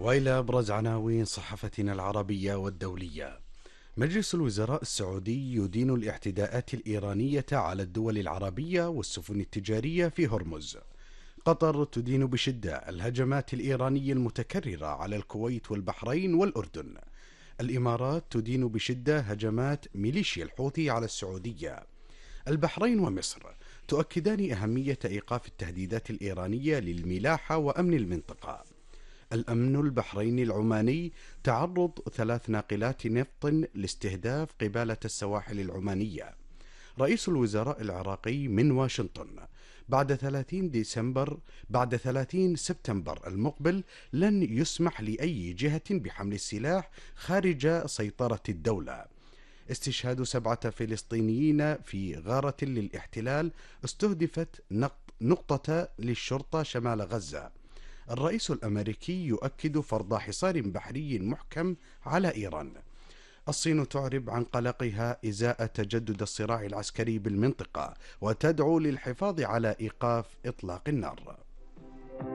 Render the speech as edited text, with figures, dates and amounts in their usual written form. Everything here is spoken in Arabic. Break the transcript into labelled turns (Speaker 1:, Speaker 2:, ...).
Speaker 1: وإلى أبرز عناوين صحفتنا العربية والدولية. مجلس الوزراء السعودي يدين الاعتداءات الإيرانية على الدول العربية والسفن التجارية في هرمز. قطر تدين بشدة الهجمات الإيرانية المتكررة على الكويت والبحرين والأردن. الإمارات تدين بشدة هجمات ميليشيا الحوثي على السعودية. البحرين ومصر تؤكدان أهمية إيقاف التهديدات الإيرانية للملاحة وأمن المنطقة. الأمن البحريني العماني تعرض 3 ناقلات نفط لاستهداف قبالة السواحل العمانية. رئيس الوزراء العراقي من واشنطن: بعد 30 سبتمبر المقبل لن يسمح لأي جهة بحمل السلاح خارج سيطرة الدولة. استشهاد 7 فلسطينيين في غارة للاحتلال استهدفت نقطة للشرطة شمال غزة. الرئيس الأمريكي يؤكد فرض حصار بحري محكم على إيران. الصين تعرب عن قلقها إزاء تجدد الصراع العسكري بالمنطقة وتدعو للحفاظ على إيقاف إطلاق النار.